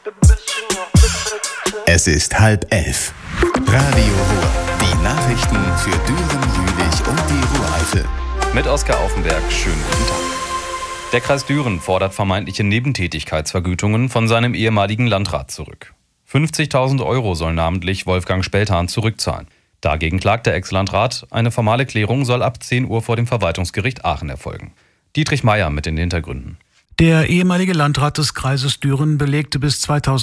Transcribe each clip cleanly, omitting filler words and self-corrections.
Es ist 10:30. Radio Ruhr. Die Nachrichten für Düren, Jülich und die Ruhr-Eifel. Mit Oskar Aufenberg, schönen guten Tag. Der Kreis Düren fordert vermeintliche Nebentätigkeitsvergütungen von seinem ehemaligen Landrat zurück. 50.000 € soll namentlich Wolfgang Speltan zurückzahlen. Dagegen klagt der Ex-Landrat, eine formale Klärung soll ab 10 Uhr vor dem Verwaltungsgericht Aachen erfolgen. Dietrich Meier mit den Hintergründen. Der ehemalige Landrat des Kreises Düren belegte bis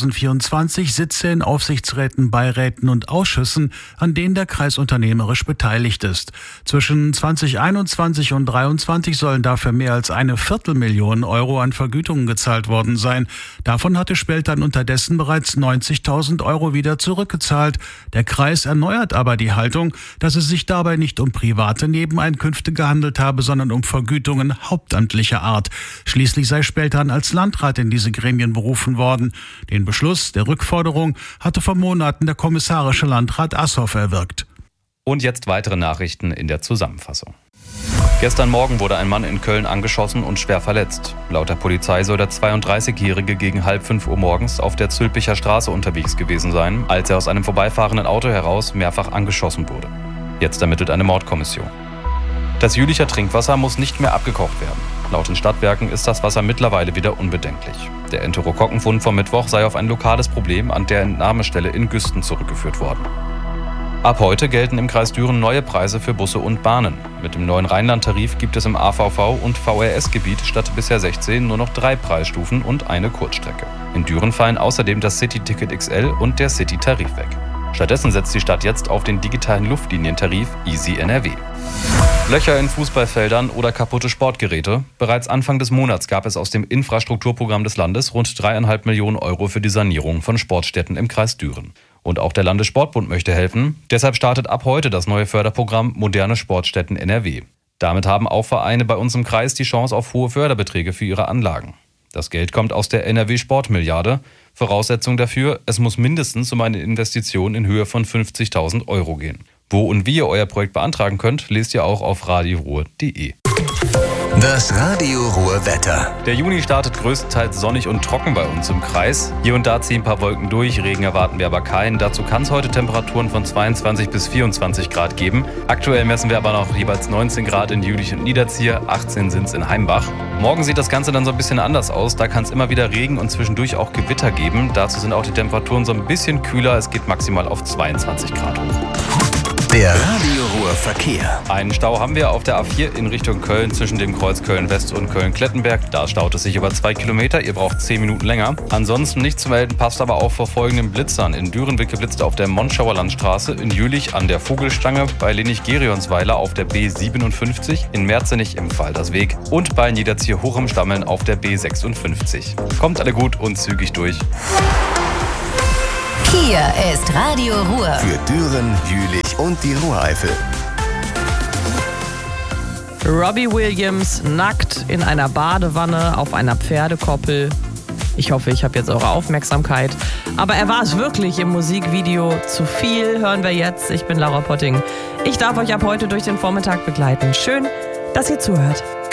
2024 Sitze in Aufsichtsräten, Beiräten und Ausschüssen, an denen der Kreis unternehmerisch beteiligt ist. Zwischen 2021 und 2023 sollen dafür mehr als 250.000 € an Vergütungen gezahlt worden sein. Davon hatte Speltan unterdessen bereits 90.000 € wieder zurückgezahlt. Der Kreis erneuert aber die Haltung, dass es sich dabei nicht um private Nebeneinkünfte gehandelt habe, sondern um Vergütungen hauptamtlicher Art. Schließlich sei Speltan als Landrat in diese Gremien berufen worden. Den Beschluss der Rückforderung hatte vor Monaten der kommissarische Landrat Assoff erwirkt. Und jetzt weitere Nachrichten in der Zusammenfassung. Gestern Morgen wurde ein Mann in Köln angeschossen und schwer verletzt. Laut der Polizei soll der 32-Jährige gegen 4:30 Uhr morgens auf der Zülpicher Straße unterwegs gewesen sein, als er aus einem vorbeifahrenden Auto heraus mehrfach angeschossen wurde. Jetzt ermittelt eine Mordkommission. Das Jülicher Trinkwasser muss nicht mehr abgekocht werden. Laut den Stadtwerken ist das Wasser mittlerweile wieder unbedenklich. Der Enterokokkenfund vom Mittwoch sei auf ein lokales Problem an der Entnahmestelle in Güsten zurückgeführt worden. Ab heute gelten im Kreis Düren neue Preise für Busse und Bahnen. Mit dem neuen Rheinland-Tarif gibt es im AVV- und VRS-Gebiet statt bisher 16 nur noch 3 Preisstufen und eine Kurzstrecke. In Düren fallen außerdem das City-Ticket XL und der City-Tarif weg. Stattdessen setzt die Stadt jetzt auf den digitalen Luftlinientarif Easy NRW. Löcher in Fußballfeldern oder kaputte Sportgeräte. Bereits Anfang des Monats gab es aus dem Infrastrukturprogramm des Landes rund 3,5 Millionen € für die Sanierung von Sportstätten im Kreis Düren. Und auch der Landessportbund möchte helfen. Deshalb startet ab heute das neue Förderprogramm Moderne Sportstätten NRW. Damit haben auch Vereine bei uns im Kreis die Chance auf hohe Förderbeträge für ihre Anlagen. Das Geld kommt aus der NRW-Sportmilliarde. Voraussetzung dafür, es muss mindestens um eine Investition in Höhe von 50.000 € gehen. Wo und wie ihr euer Projekt beantragen könnt, lest ihr auch auf radioruhr.de. Das Radio Ruhr Wetter. Der Juni startet größtenteils sonnig und trocken bei uns im Kreis. Hier und da ziehen ein paar Wolken durch, Regen erwarten wir aber keinen. Dazu kann es heute Temperaturen von 22 bis 24 Grad geben. Aktuell messen wir aber noch jeweils 19 Grad in Jülich und Niederzier, 18 sind es in Heimbach. Morgen sieht das Ganze dann so ein bisschen anders aus. Da kann es immer wieder Regen und zwischendurch auch Gewitter geben. Dazu sind auch die Temperaturen so ein bisschen kühler. Es geht maximal auf 22 Grad hoch. Der Radio Ruhr Verkehr. Einen Stau haben wir auf der A4 in Richtung Köln zwischen dem Kreuz Köln-West und Köln-Klettenberg. Da staut es sich über 2 Kilometer. Ihr braucht 10 Minuten länger. Ansonsten nicht zu melden, passt aber auch vor folgenden Blitzern. In Düren wird geblitzt auf der Monschauer Landstraße, in Jülich an der Vogelstange, bei Lenich-Gerionsweiler auf der B57, in Merzenich im Faldersweg und bei Niederzier-Hochem-Stammeln auf der B56. Kommt alle gut und zügig durch. Hier ist Radio Ruhr. Für Düren, Jülich und die Ruhr-Eifel. Robbie Williams nackt in einer Badewanne auf einer Pferdekoppel. Ich hoffe, ich habe jetzt eure Aufmerksamkeit. Aber er war es wirklich im Musikvideo. Zu viel hören wir jetzt. Ich bin Laura Potting. Ich darf euch ab heute durch den Vormittag begleiten. Schön, dass ihr zuhört.